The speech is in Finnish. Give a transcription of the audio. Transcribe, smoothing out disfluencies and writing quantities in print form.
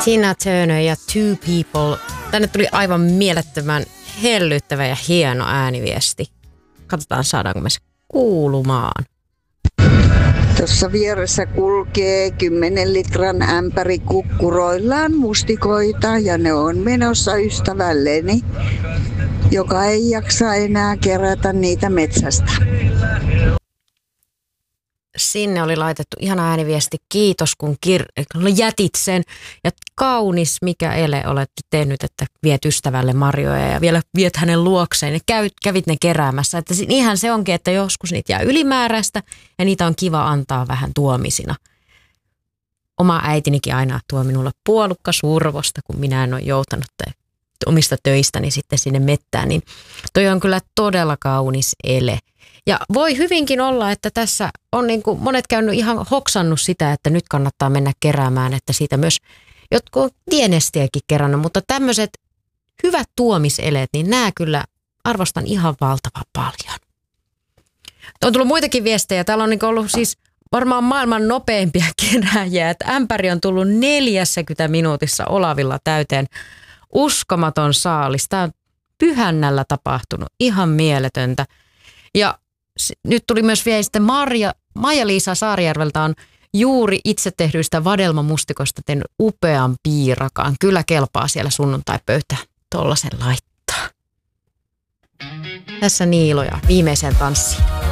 Tina Turner ja Two People. Tänne tuli aivan mielettömän hellyttävä ja hieno ääniviesti. Katsotaan, saadaanko me se kuulumaan. Tuossa vieressä kulkee 10 litran ämpäri kukkuroillaan mustikoita ja ne on menossa ystävälleni, joka ei jaksa enää kerätä niitä metsästä. Sinne oli laitettu ihana ääniviesti. Kiitos kun jätit sen. Ja kaunis mikä ele olet tehnyt, että viet ystävälle marjoja ja vielä viet hänen luokseen. Ja kävit ne keräämässä. Että ihan se onkin, että joskus niitä jää ylimääräistä ja niitä on kiva antaa vähän tuomisina. Oma äitinikin aina tuo minulle puolukka survosta, kun minä en ole joutanut omista töistäni sitten sinne mettään. Niin toi on kyllä todella kaunis ele. Ja voi hyvinkin olla, että tässä on niin kuin monet käynyt ihan hoksannut sitä, että nyt kannattaa mennä keräämään, että siitä myös jotkut on tienestiäkin kerännyt, mutta tämmöiset hyvät tuomiseleet, niin nämä kyllä arvostan ihan valtavan paljon. On tullut muitakin viestejä. Täällä on niin ollut siis varmaan maailman nopeimpia kerääjiä, että ämpäri on tullut 40 minuutissa Olavilla täyteen. Uskomaton saalis. Tämä on Pyhännällä tapahtunut. Ihan mieletöntä. Ja nyt tuli myös viesti, Maija-Liisa Saarijärveltä on juuri itse tehdyistä vadelmamustikoista tehnyt upean piirakaan. Kyllä kelpaa siellä sunnuntaipöytään tollasen laittaa. Tässä Niilo ja viimeiseen tanssiin.